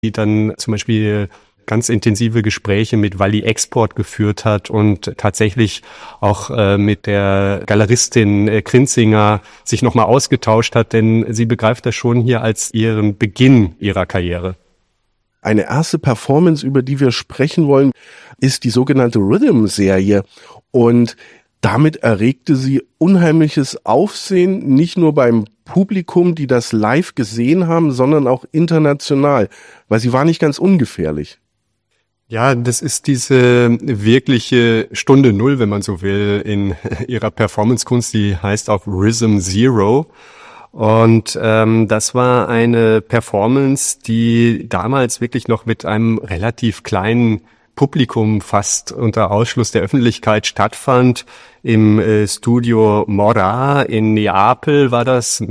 sie dann zum Beispiel ganz intensive Gespräche mit Wally Export geführt hat und tatsächlich auch mit der Galeristin Krinzinger sich nochmal ausgetauscht hat, denn sie begreift das schon hier als ihren Beginn ihrer Karriere. Eine erste Performance, über die wir sprechen wollen, ist die sogenannte Rhythm-Serie und damit erregte sie unheimliches Aufsehen, nicht nur beim Publikum, die das live gesehen haben, sondern auch international, weil sie war nicht ganz ungefährlich. Ja, das ist diese wirkliche Stunde Null, wenn man so will, in ihrer Performancekunst. Die heißt auch Rhythm Zero. Und das war eine Performance, die damals wirklich noch mit einem relativ kleinen Publikum fast unter Ausschluss der Öffentlichkeit stattfand. Im Studio Mora in Neapel war das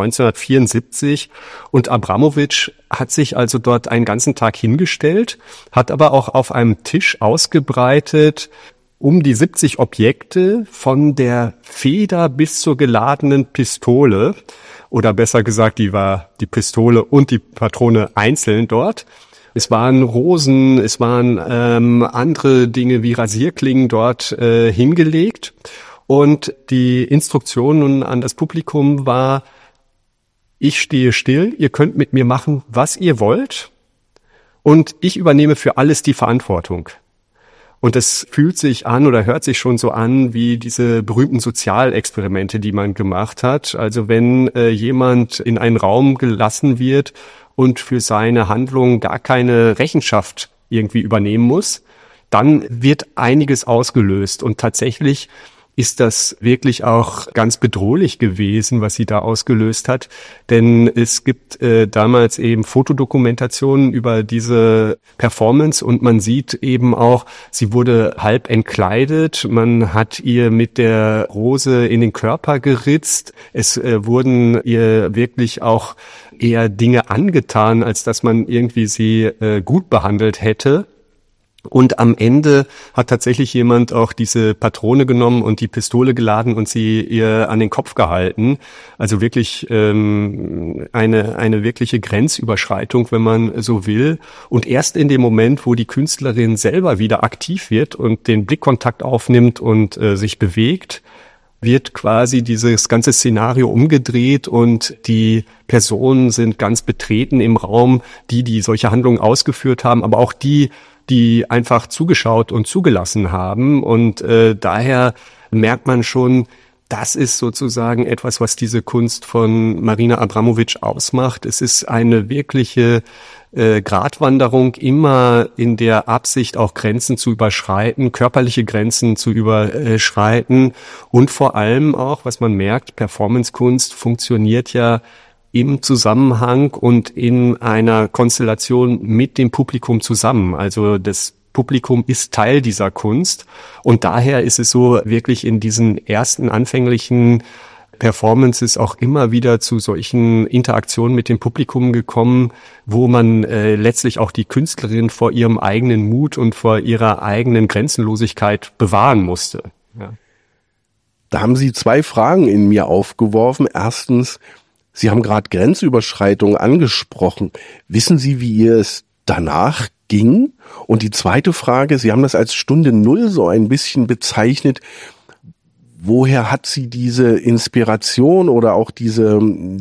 1974 und Abramović hat sich also dort einen ganzen Tag hingestellt, hat aber auch auf einem Tisch ausgebreitet um die 70 Objekte von der Feder bis zur geladenen Pistole, oder besser gesagt, die war die Pistole und die Patrone einzeln dort. Es waren Rosen, es waren andere Dinge wie Rasierklingen dort hingelegt. Und die Instruktion nun an das Publikum war: Ich stehe still, ihr könnt mit mir machen, was ihr wollt. Und ich übernehme für alles die Verantwortung. Und es fühlt sich an oder hört sich schon so an wie diese berühmten Sozialexperimente, die man gemacht hat. Also wenn jemand in einen Raum gelassen wird und für seine Handlungen gar keine Rechenschaft irgendwie übernehmen muss, dann wird einiges ausgelöst. Und tatsächlich ist das wirklich auch ganz bedrohlich gewesen, was sie da ausgelöst hat. Denn es gibt damals eben Fotodokumentationen über diese Performance und man sieht eben auch, sie wurde halb entkleidet, man hat ihr mit der Rose in den Körper geritzt, es wurden ihr wirklich auch eher Dinge angetan, als dass man irgendwie sie gut behandelt hätte. Und am Ende hat tatsächlich jemand auch diese Patrone genommen und die Pistole geladen und sie ihr an den Kopf gehalten. Also wirklich eine wirkliche Grenzüberschreitung, wenn man so will. Und erst in dem Moment, wo die Künstlerin selber wieder aktiv wird und den Blickkontakt aufnimmt und sich bewegt, wird quasi dieses ganze Szenario umgedreht und die Personen sind ganz betreten im Raum, die solche Handlungen ausgeführt haben, aber auch die einfach zugeschaut und zugelassen haben. Und daher merkt man schon, das ist sozusagen etwas, was diese Kunst von Marina Abramović ausmacht. Es ist eine wirkliche Gratwanderung, immer in der Absicht, auch Grenzen zu überschreiten, körperliche Grenzen zu überschreiten. Und vor allem auch, was man merkt, Performancekunst funktioniert ja im Zusammenhang und in einer Konstellation mit dem Publikum zusammen. Also das Publikum ist Teil dieser Kunst und daher ist es so wirklich in diesen ersten anfänglichen Performances auch immer wieder zu solchen Interaktionen mit dem Publikum gekommen, wo man letztlich auch die Künstlerin vor ihrem eigenen Mut und vor ihrer eigenen Grenzenlosigkeit bewahren musste. Ja. Da haben Sie zwei Fragen in mir aufgeworfen. Erstens, Sie haben gerade Grenzüberschreitung angesprochen. Wissen Sie, wie ihr es danach ging? Und die zweite Frage, Sie haben das als Stunde Null so ein bisschen bezeichnet. Woher hat sie diese Inspiration oder auch diesen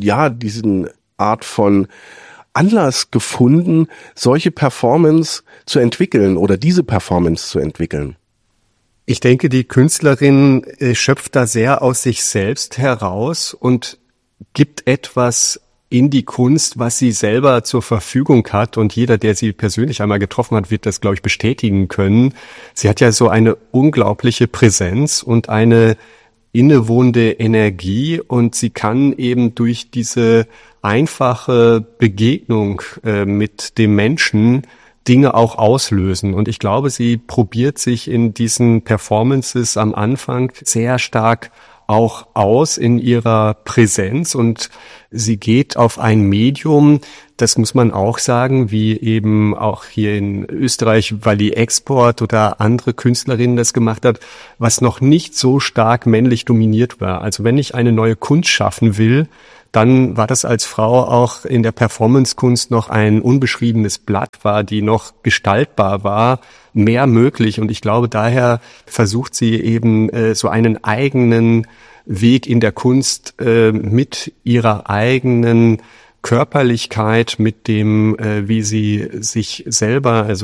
Art von Anlass gefunden, solche Performance zu entwickeln oder diese Performance zu entwickeln? Ich denke, die Künstlerin schöpft da sehr aus sich selbst heraus und gibt etwas in die Kunst, was sie selber zur Verfügung hat. Und jeder, der sie persönlich einmal getroffen hat, wird das, glaube ich, bestätigen können. Sie hat ja so eine unglaubliche Präsenz und eine innewohnende Energie. Und sie kann eben durch diese einfache Begegnung mit dem Menschen Dinge auch auslösen. Und ich glaube, sie probiert sich in diesen Performances am Anfang sehr stark auch aus in ihrer Präsenz und sie geht auf ein Medium, das muss man auch sagen, wie eben auch hier in Österreich Wally Export oder andere Künstlerinnen das gemacht hat, was noch nicht so stark männlich dominiert war. Also wenn ich eine neue Kunst schaffen will, dann war das als Frau auch in der Performancekunst noch ein unbeschriebenes Blatt war, die noch gestaltbar war, mehr möglich. Und ich glaube, daher versucht sie eben so einen eigenen Weg in der Kunst mit ihrer eigenen Körperlichkeit, mit dem, wie sie sich selber, also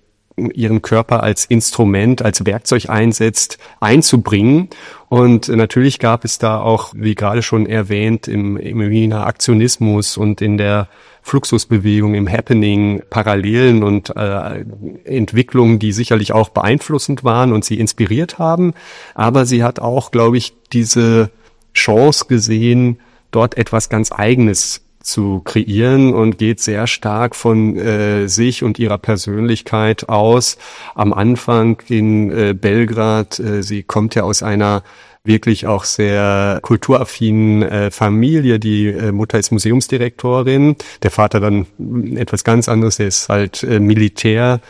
ihren Körper als Instrument, als Werkzeug einsetzt, einzubringen. Und natürlich gab es da auch, wie gerade schon erwähnt, im Wiener Aktionismus und in der Fluxusbewegung, im Happening, Parallelen und Entwicklungen, die sicherlich auch beeinflussend waren und sie inspiriert haben. Aber sie hat auch, glaube ich, diese Chance gesehen, dort etwas ganz Eigenes zu kreieren und geht sehr stark von sich und ihrer Persönlichkeit aus. Am Anfang in Belgrad, sie kommt ja aus einer wirklich auch sehr kulturaffinen Familie. Die Mutter ist Museumsdirektorin, der Vater dann etwas ganz anderes, der ist halt Militär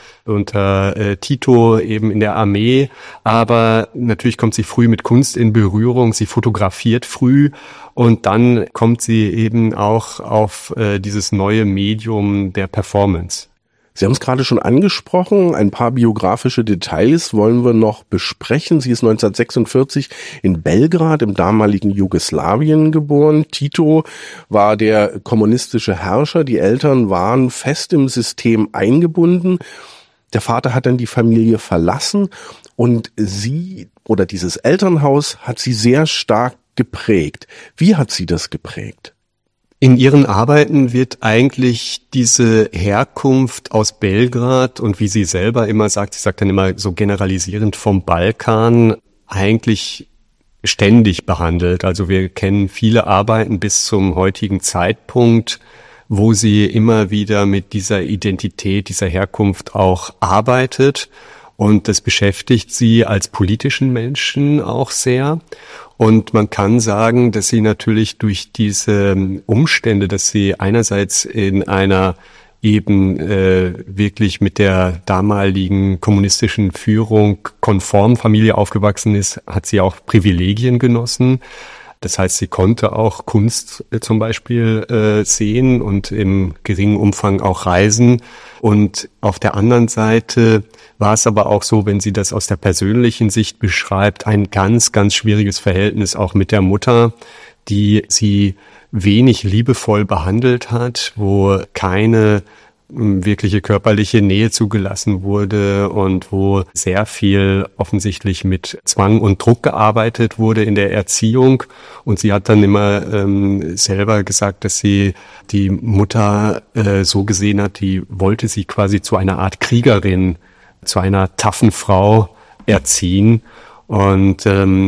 unter Tito eben in der Armee. Aber natürlich kommt sie früh mit Kunst in Berührung, sie fotografiert früh und dann kommt sie eben auch auf dieses neue Medium der Performance. Sie haben es gerade schon angesprochen, ein paar biografische Details wollen wir noch besprechen. Sie ist 1946 in Belgrad im damaligen Jugoslawien geboren. Tito war der kommunistische Herrscher, die Eltern waren fest im System eingebunden. Der Vater hat dann die Familie verlassen und sie oder dieses Elternhaus hat sie sehr stark geprägt. Wie hat sie das geprägt? In ihren Arbeiten wird eigentlich diese Herkunft aus Belgrad und wie sie selber immer sagt, sie sagt dann immer so generalisierend vom Balkan, eigentlich ständig behandelt. Also wir kennen viele Arbeiten bis zum heutigen Zeitpunkt, wo sie immer wieder mit dieser Identität, dieser Herkunft auch arbeitet. Und das beschäftigt sie als politischen Menschen auch sehr. Und man kann sagen, dass sie natürlich durch diese Umstände, dass sie einerseits in einer eben wirklich mit der damaligen kommunistischen Führung konform Familie aufgewachsen ist, hat sie auch Privilegien genossen. Das heißt, sie konnte auch Kunst zum Beispiel sehen und im geringen Umfang auch reisen. Und auf der anderen Seite war es aber auch so, wenn sie das aus der persönlichen Sicht beschreibt, ein ganz, ganz schwieriges Verhältnis auch mit der Mutter, die sie wenig liebevoll behandelt hat, wo keine wirkliche körperliche Nähe zugelassen wurde und wo sehr viel offensichtlich mit Zwang und Druck gearbeitet wurde in der Erziehung. Und sie hat dann immer selber gesagt, dass sie die Mutter so gesehen hat, die wollte sie quasi zu einer Art Kriegerin, zu einer taffen Frau erziehen. Und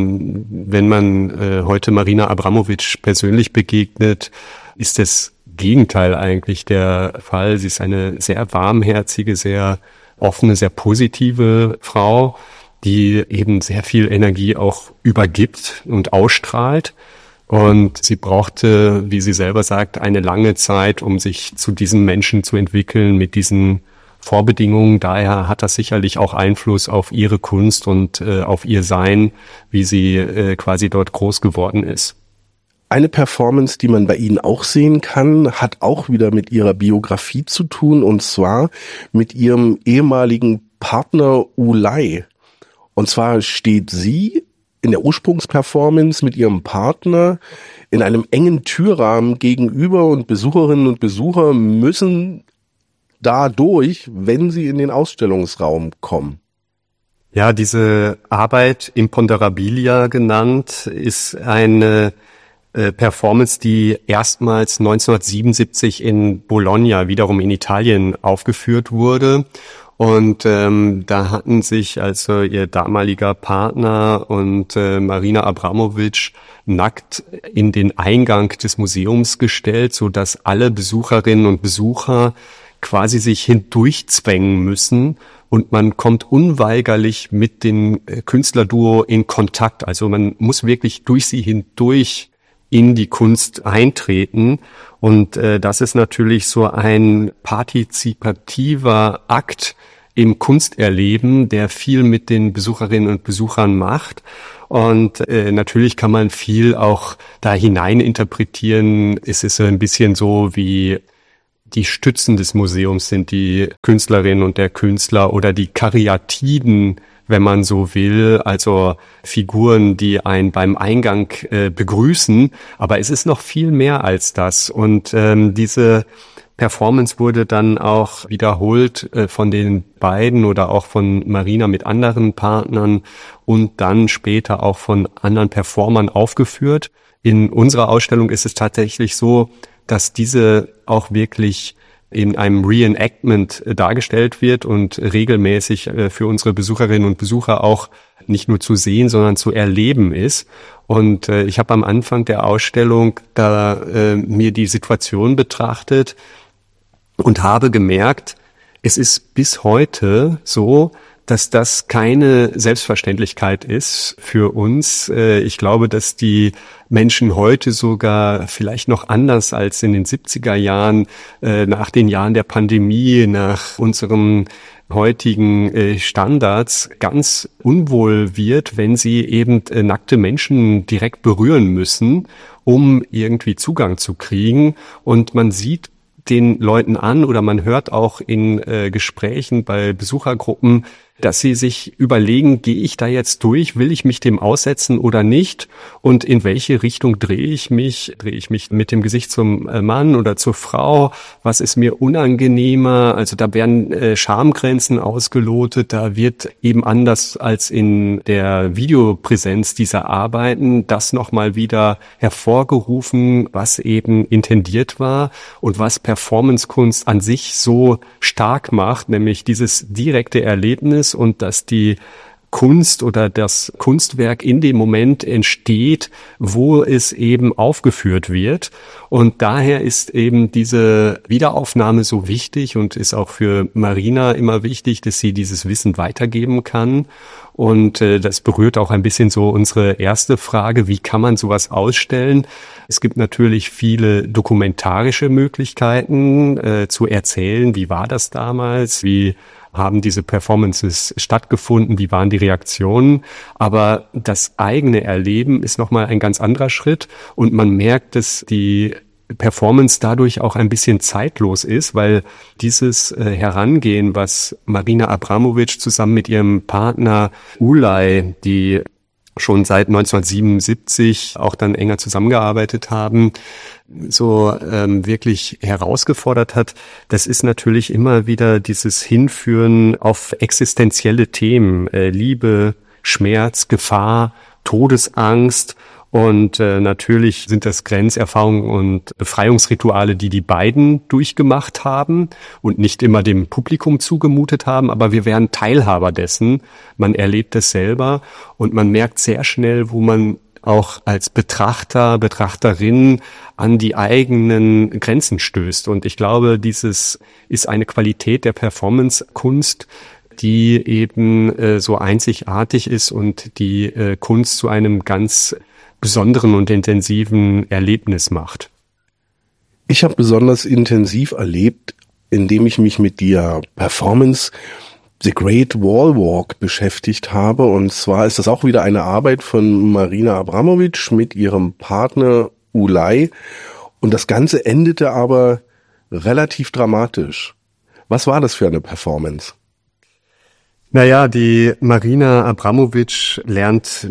wenn man heute Marina Abramović persönlich begegnet, ist das Gegenteil eigentlich der Fall. Sie ist eine sehr warmherzige, sehr offene, sehr positive Frau, die eben sehr viel Energie auch übergibt und ausstrahlt. Und sie brauchte, wie sie selber sagt, eine lange Zeit, um sich zu diesem Menschen zu entwickeln mit diesen Vorbedingungen. Daher hat das sicherlich auch Einfluss auf ihre Kunst und auf ihr Sein, wie sie quasi dort groß geworden ist. Eine Performance, die man bei Ihnen auch sehen kann, hat auch wieder mit Ihrer Biografie zu tun, und zwar mit Ihrem ehemaligen Partner Ulay. Und zwar steht sie in der Ursprungsperformance mit ihrem Partner in einem engen Türrahmen gegenüber und Besucherinnen und Besucher müssen da durch, wenn sie in den Ausstellungsraum kommen. Ja, diese Arbeit, Imponderabilia genannt, ist eine Performance, die erstmals 1977 in Bologna, wiederum in Italien, aufgeführt wurde. Und da hatten sich also ihr damaliger Partner und Marina Abramović nackt in den Eingang des Museums gestellt, so dass alle Besucherinnen und Besucher quasi sich hindurchzwängen müssen. Und man kommt unweigerlich mit dem Künstlerduo in Kontakt. Also man muss wirklich durch sie hindurch in die Kunst eintreten. Und das ist natürlich so ein partizipativer Akt, im Kunsterleben, der viel mit den Besucherinnen und Besuchern macht. Und natürlich kann man viel auch da hinein interpretieren. Es ist so ein bisschen so, wie die Stützen des Museums sind die Künstlerin und der Künstler oder die Karyatiden, wenn man so will, also Figuren, die einen beim Eingang begrüßen. Aber es ist noch viel mehr als das. Und diese Performance wurde dann auch wiederholt von den beiden oder auch von Marina mit anderen Partnern und dann später auch von anderen Performern aufgeführt. In unserer Ausstellung ist es tatsächlich so, dass diese auch wirklich in einem Reenactment dargestellt wird und regelmäßig für unsere Besucherinnen und Besucher auch nicht nur zu sehen, sondern zu erleben ist. Und ich habe am Anfang der Ausstellung da mir die Situation betrachtet und habe gemerkt, es ist bis heute so, dass das keine Selbstverständlichkeit ist für uns. Ich glaube, dass die Menschen heute sogar vielleicht noch anders als in den 70er Jahren, nach den Jahren der Pandemie, nach unseren heutigen Standards ganz unwohl wird, wenn sie eben nackte Menschen direkt berühren müssen, um irgendwie Zugang zu kriegen. Und man sieht den Leuten an oder man hört auch in Gesprächen bei Besuchergruppen, dass sie sich überlegen, gehe ich da jetzt durch, will ich mich dem aussetzen oder nicht und in welche Richtung drehe ich mich mit dem Gesicht zum Mann oder zur Frau, was ist mir unangenehmer, also da werden Schamgrenzen ausgelotet, da wird eben anders als in der Videopräsenz dieser Arbeiten das nochmal wieder hervorgerufen, was eben intendiert war und was Performancekunst an sich so stark macht, nämlich dieses direkte Erlebnis und dass die Kunst oder das Kunstwerk in dem Moment entsteht, wo es eben aufgeführt wird. Und daher ist eben diese Wiederaufnahme so wichtig und ist auch für Marina immer wichtig, dass sie dieses Wissen weitergeben kann. Und das berührt auch ein bisschen so unsere erste Frage, wie kann man sowas ausstellen? Es gibt natürlich viele dokumentarische Möglichkeiten zu erzählen, wie war das damals, wie haben diese Performances stattgefunden, wie waren die Reaktionen, aber das eigene Erleben ist nochmal ein ganz anderer Schritt und man merkt, dass die Performance dadurch auch ein bisschen zeitlos ist, weil dieses Herangehen, was Marina Abramović zusammen mit ihrem Partner Ulay, die schon seit 1977 auch dann enger zusammengearbeitet haben, so wirklich herausgefordert hat, das ist natürlich immer wieder dieses Hinführen auf existenzielle Themen, Liebe, Schmerz, Gefahr, Todesangst. Und natürlich sind das Grenzerfahrungen und Befreiungsrituale, die die beiden durchgemacht haben und nicht immer dem Publikum zugemutet haben, aber wir werden Teilhaber dessen. Man erlebt es selber und man merkt sehr schnell, wo man auch als Betrachter, Betrachterin an die eigenen Grenzen stößt. Und ich glaube, dieses ist eine Qualität der Performance-Kunst, die eben so einzigartig ist und die Kunst zu einem ganz besonderen und intensiven Erlebnis macht. Ich habe besonders intensiv erlebt, indem ich mich mit der Performance The Great Wall Walk beschäftigt habe. Und zwar ist das auch wieder eine Arbeit von Marina Abramović mit ihrem Partner Ulay. Und das Ganze endete aber relativ dramatisch. Was war das für eine Performance? Naja, die Marina Abramović lernt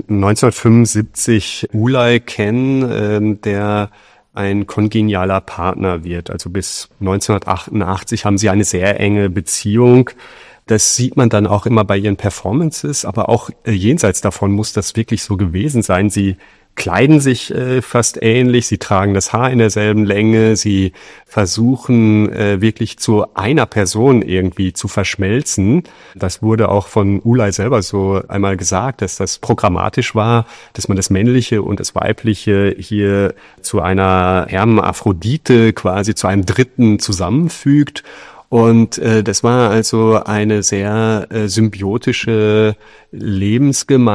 1975 Ulay kennen, der ein kongenialer Partner wird. Also bis 1988 haben sie eine sehr enge Beziehung. Das sieht man dann auch immer bei ihren Performances, aber auch jenseits davon muss das wirklich so gewesen sein. Sie kleiden sich fast ähnlich, sie tragen das Haar in derselben Länge, sie versuchen wirklich zu einer Person irgendwie zu verschmelzen. Das wurde auch von Ulay selber so einmal gesagt, dass das programmatisch war, dass man das Männliche und das Weibliche hier zu einer Hermaphrodite, quasi zu einem Dritten zusammenfügt. Und das war also eine sehr symbiotische Lebensgemeinschaft.